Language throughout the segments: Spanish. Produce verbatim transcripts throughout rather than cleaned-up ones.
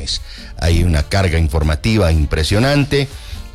crímenes. Hay una carga informativa impresionante.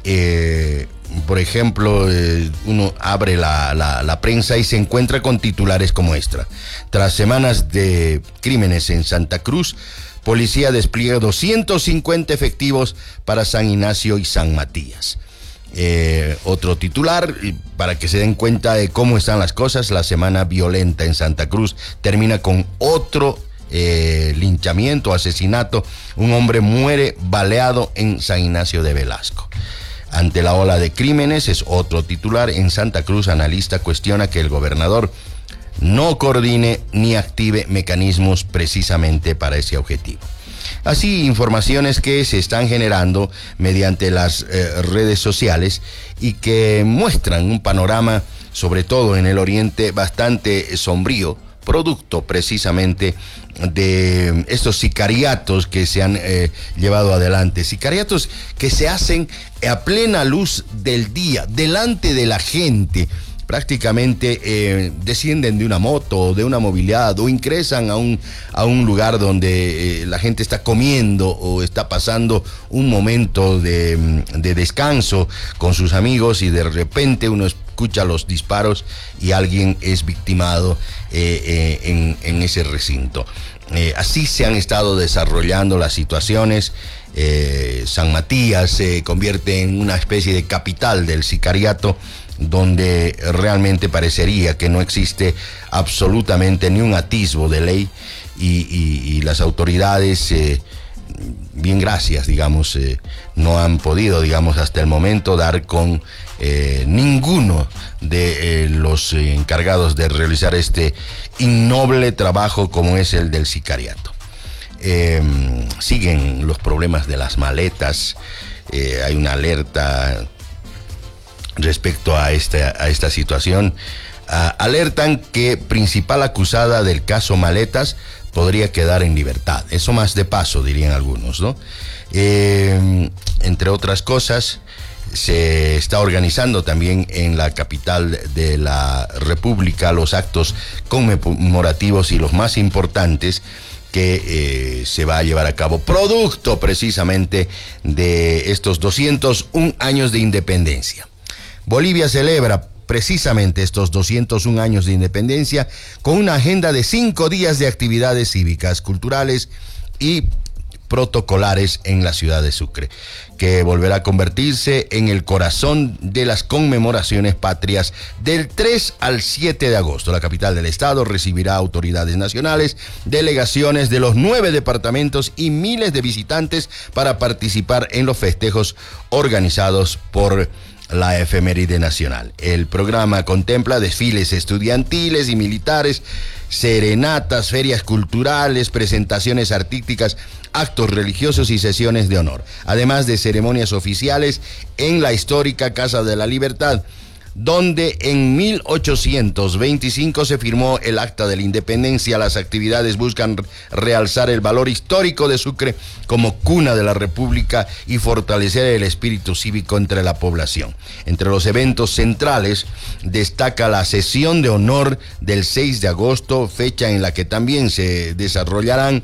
Eh, por ejemplo, eh, uno abre la, la, la prensa y se encuentra con titulares como esta. Tras semanas de crímenes en Santa Cruz, policía despliega doscientos cincuenta efectivos para San Ignacio y San Matías. Eh, otro titular, para que se den cuenta de cómo están las cosas: la semana violenta en Santa Cruz termina con otro eh, linchamiento, asesinato. Un hombre muere baleado en San Ignacio de Velasco. Ante la ola de crímenes, es otro titular: en Santa Cruz, analista cuestiona que el gobernador no coordine ni active mecanismos precisamente para ese objetivo. Así, informaciones que se están generando mediante las eh, redes sociales y que muestran un panorama, sobre todo en el oriente, bastante sombrío, producto precisamente de estos sicariatos que se han eh, llevado adelante. Sicariatos que se hacen a plena luz del día, delante de la gente. Prácticamente eh, descienden de una moto o de una movilidad o ingresan a un, a un lugar donde eh, la gente está comiendo o está pasando un momento de, de descanso con sus amigos, y de repente uno escucha los disparos y alguien es victimado eh, eh, en, en ese recinto. Eh, así se han estado desarrollando las situaciones. Eh, San Matías se convierte en una especie de capital del sicariato, donde realmente parecería que no existe absolutamente ni un atisbo de ley, y, y, y las autoridades, eh, bien gracias, digamos, eh, no han podido, digamos, hasta el momento dar con eh, ninguno de eh, los eh, encargados de realizar este innoble trabajo como es el del sicariato. Eh, siguen los problemas de las maletas. Eh, hay una alerta respecto a esta, a esta situación. Uh, alertan que principal acusada del caso Maletas podría quedar en libertad. Eso más de paso, dirían algunos, ¿no? Eh, entre otras cosas, se está organizando también en la capital de la República los actos conmemorativos y los más importantes que eh, se va a llevar a cabo, producto precisamente de estos doscientos un años de independencia. Bolivia celebra precisamente estos doscientos un años de independencia con una agenda de cinco días de actividades cívicas, culturales y protocolares en la ciudad de Sucre, que volverá a convertirse en el corazón de las conmemoraciones patrias del tres al siete de agosto. La capital del estado recibirá autoridades nacionales, delegaciones de los nueve departamentos y miles de visitantes para participar en los festejos organizados por la efeméride nacional. El programa contempla desfiles estudiantiles y militares, serenatas, ferias culturales, presentaciones artísticas, actos religiosos y sesiones de honor, además de ceremonias oficiales en la histórica Casa de la Libertad, donde en mil ochocientos veinticinco se firmó el Acta de la Independencia. Las actividades buscan realzar el valor histórico de Sucre como cuna de la República y fortalecer el espíritu cívico entre la población. Entre los eventos centrales destaca la sesión de honor del seis de agosto, fecha en la que también se desarrollarán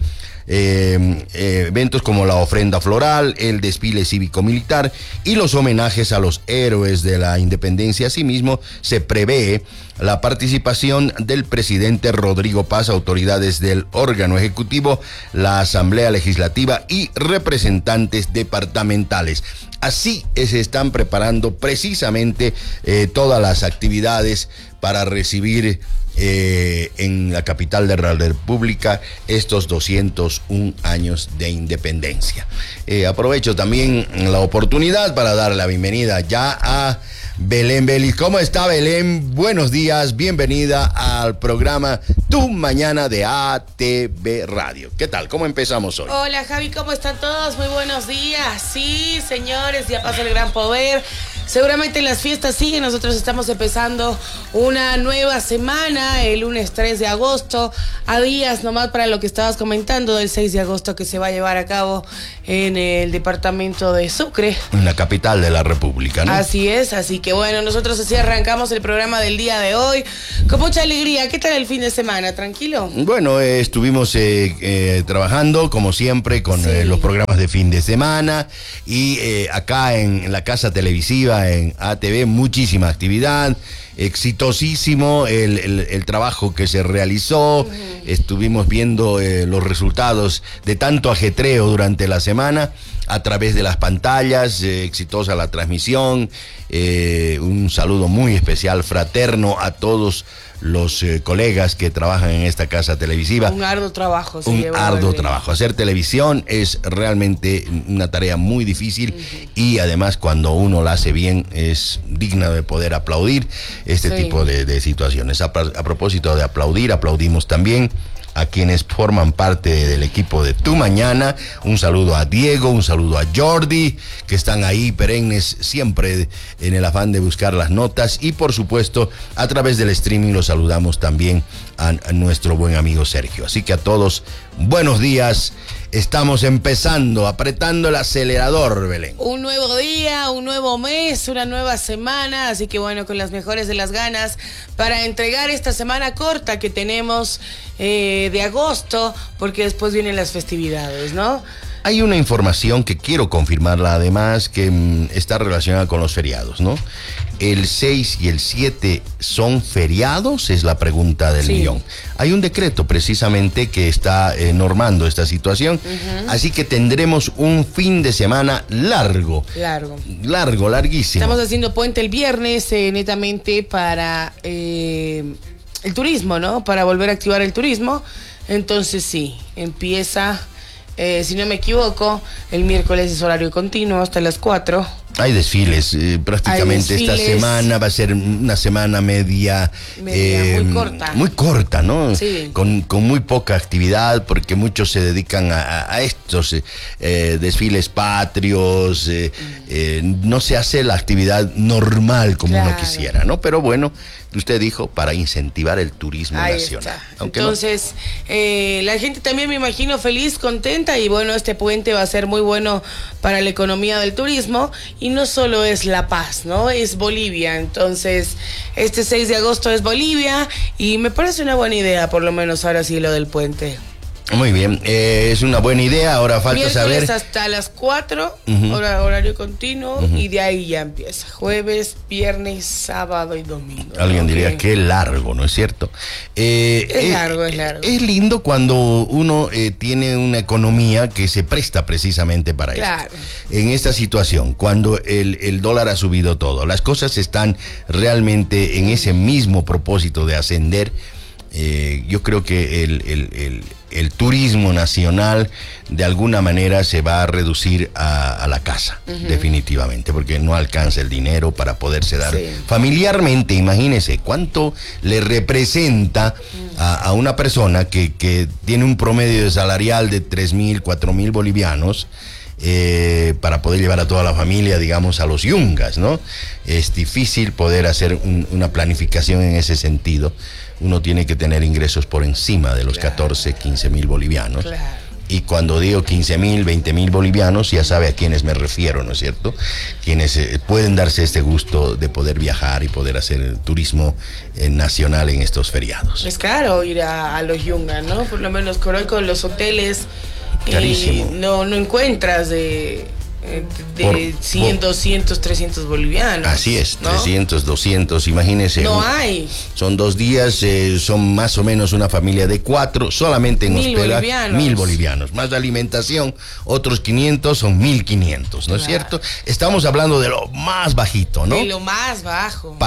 Eh, eh, eventos como la ofrenda floral, el desfile cívico-militar y los homenajes a los héroes de la independencia. Asimismo, se prevé la participación del presidente Rodrigo Paz, autoridades del órgano ejecutivo, la Asamblea Legislativa y representantes departamentales. Así se están preparando precisamente eh, todas las actividades para recibir eh, en la capital de la República estos doscientos un años de independencia. Eh, aprovecho también la oportunidad para dar la bienvenida ya a Belén Vélez. ¿Cómo está, Belén? Buenos días, bienvenida al programa Tu Mañana de A T V Radio. ¿Qué tal? ¿Cómo empezamos hoy? Hola, Javi, ¿cómo están todos? Muy buenos días. Sí, señores, ya pasó el gran poder. seguramente las fiestas siguen. Nosotros estamos empezando una nueva semana, el lunes tres de agosto, a días nomás para lo que estabas comentando del seis de agosto que se va a llevar a cabo en el departamento de Sucre. En la capital de la República, ¿no? Así es, así que bueno, nosotros así arrancamos el programa del día de hoy con mucha alegría. ¿Qué tal el fin de semana? ¿Tranquilo? Bueno, eh, estuvimos eh, eh, trabajando como siempre con sí. eh, los programas de fin de semana y eh, acá en, en la casa televisiva, en A T V, muchísima actividad. Exitosísimo el, el, el trabajo que se realizó. Uh-huh. Estuvimos viendo eh, los resultados de tanto ajetreo durante la semana a través de las pantallas. Eh, exitosa la transmisión. Eh, un saludo muy especial, fraterno, a todos los eh, colegas que trabajan en esta casa televisiva. Un arduo trabajo. Un arduo trabajo. Hacer televisión es realmente una tarea muy difícil. Uh-huh. Y además cuando uno la hace bien es digna de poder aplaudir este sí. tipo de, de situaciones. A, a propósito de aplaudir, aplaudimos también a quienes forman parte del equipo de Tu Mañana. Un saludo a Diego, un saludo a Jordi, que están ahí perennes siempre en el afán de buscar las notas. Y por supuesto, a través del streaming los saludamos también a, a nuestro buen amigo Sergio. Así que a todos, buenos días. Estamos empezando, apretando el acelerador, Belén. Un nuevo día, un nuevo mes, una nueva semana, así que bueno, con las mejores de las ganas para entregar esta semana corta que tenemos eh, de agosto, porque después vienen las festividades, ¿no? Hay una información que quiero confirmarla además que mm, está relacionada con los feriados, ¿no? ¿El seis y el siete son feriados? Es la pregunta del sí. millón. Hay un decreto precisamente que está eh, normando esta situación, uh-huh. así que tendremos un fin de semana largo. Largo. Largo, larguísimo. Estamos haciendo puente el viernes eh, netamente para eh, el turismo, ¿no? Para volver a activar el turismo. Entonces sí, empieza... Eh, si no me equivoco, el miércoles es horario continuo hasta las cuatro. Hay desfiles, eh, prácticamente Hay desfiles. Esta semana va a ser una semana media... media eh, muy corta. Muy corta, ¿no? Sí. Con, con muy poca actividad, porque muchos se dedican a, a estos eh, desfiles patrios, eh, mm. eh, no se hace la actividad normal como claro. uno quisiera, ¿no? Pero bueno, usted dijo, para incentivar el turismo Ahí nacional. Aunque Entonces, no. eh, la gente también me imagino feliz, contenta, y bueno, este puente va a ser muy bueno para la economía del turismo. Y no solo es La Paz, ¿no? Es Bolivia. Entonces, este seis de agosto es Bolivia y me parece una buena idea, por lo menos ahora sí, lo del puente. Muy bien, eh, es una buena idea, ahora falta Miércoles saber... hasta las cuatro, uh-huh. hora, horario continuo, uh-huh. y de ahí ya empieza. Jueves, viernes, sábado y domingo. Alguien ¿no? diría, qué largo, ¿no es cierto? Eh, es eh, largo, es largo. Es lindo cuando uno eh, tiene una economía que se presta precisamente para claro. esto. En esta situación, cuando el, el dólar ha subido todo, las cosas están realmente en ese mismo propósito de ascender. Eh, yo creo que el, el, el, el turismo nacional de alguna manera se va a reducir a, a la casa, uh-huh. definitivamente, porque no alcanza el dinero para poderse dar sí. familiarmente. Imagínese cuánto le representa uh-huh. a, a una persona que, que tiene un promedio de salarial de tres mil, cuatro mil bolivianos. Eh, para poder llevar a toda la familia, digamos, a los yungas, ¿no? Es difícil poder hacer un, una planificación en ese sentido. Uno tiene que tener ingresos por encima de los claro. catorce, quince mil bolivianos. Claro. Y cuando digo quince mil, veinte mil bolivianos, ya sabe a quiénes me refiero, ¿no es cierto? Quienes eh, pueden darse este gusto de poder viajar y poder hacer turismo eh, nacional en estos feriados. Es caro ir a, a los yungas, ¿no? Por lo menos con hoy con los hoteles. Carísimo. Y no, no encuentras de, de por, cien, por, doscientos, trescientos bolivianos. Así es, ¿no? trescientos, doscientos, imagínese. No hay. Son dos días, eh, son más o menos una familia de cuatro, solamente en mil hospedaje. Bolivianos. Mil bolivianos. Más de alimentación, otros quinientos, son mil quinientos, ¿no claro. es cierto? Estamos hablando de lo más bajito, ¿no? De lo más bajo.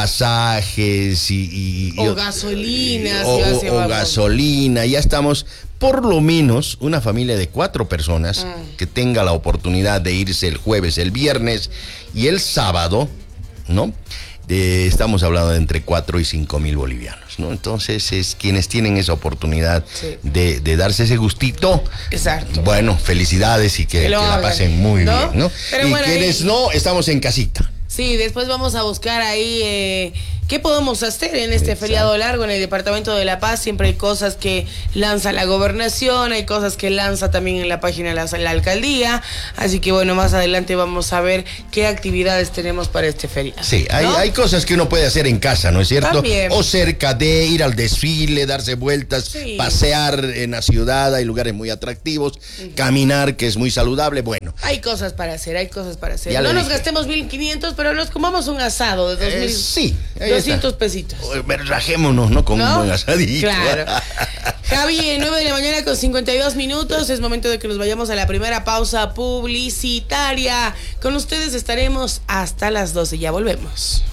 Pasajes y... y o y, gasolinas. Y, o, o, o gasolina, ya estamos... Por lo menos una familia de cuatro personas mm. que tenga la oportunidad de irse el jueves, el viernes y el sábado, ¿no? Eh, estamos hablando de entre cuatro y cinco mil bolivianos, ¿no? Entonces, es quienes tienen esa oportunidad sí. de, de darse ese gustito. Exacto. Bueno, felicidades y que, que, que la pasen muy ¿no? bien, ¿no? Pero y bueno, quienes ahí... no, estamos en casita. Sí, después vamos a buscar ahí eh, qué podemos hacer en este Exacto. feriado largo en el departamento de La Paz. Siempre hay cosas que lanza la gobernación, hay cosas que lanza también en la página de la, la alcaldía. Así que bueno, más adelante vamos a ver qué actividades tenemos para este feriado. Sí, hay, ¿no? hay cosas que uno puede hacer en casa, ¿no es cierto? También. O cerca de ir al desfile, darse vueltas, sí. pasear en la ciudad, hay lugares muy atractivos, uh-huh. caminar, que es muy saludable, bueno. Hay cosas para hacer, hay cosas para hacer. Ya no nos dije. gastemos mil quinientos, pero nos comamos un asado de dos mil, eh, sí, doscientos pesitos. Rajémonos, ¿no? Con ¿no? un buen asadito. Claro. Javi, nueve de la mañana con cincuenta y dos minutos. Es momento de que nos vayamos a la primera pausa publicitaria. Con ustedes estaremos hasta las doce. Ya volvemos.